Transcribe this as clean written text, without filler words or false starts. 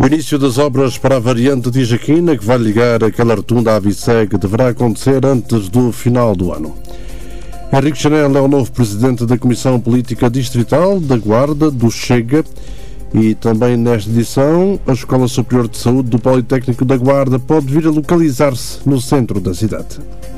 início das obras para a variante de Jaquina, que vai ligar aquela rotunda à Viceg, deverá acontecer antes do final do ano. Henrique Chanel é o novo presidente da Comissão Política Distrital da Guarda, do Chega, e também nesta edição a Escola Superior de Saúde do Politécnico da Guarda pode vir a localizar-se no centro da cidade.